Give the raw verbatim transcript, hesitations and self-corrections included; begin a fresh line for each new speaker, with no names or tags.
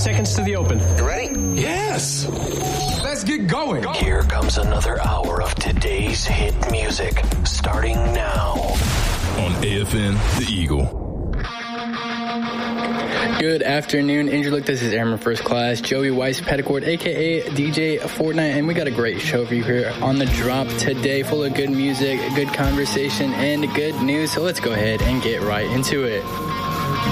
seconds to the open.
You ready?
Yes.
Let's get going.
Here comes another hour of today's hit music, starting now.
On A F N, The Eagle.
Good afternoon, Injured Look. This is Airman First Class, Joey Weiss Petticord, a k a. D J Fortnite, and we got a great show for you here on The Drop today, full of good music, good conversation, and good news. So let's go ahead and get right into it.